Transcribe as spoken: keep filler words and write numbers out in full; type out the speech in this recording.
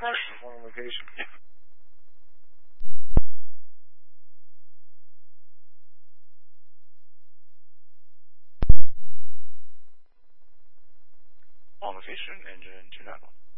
question on location. Yeah. On location, engine two nine one.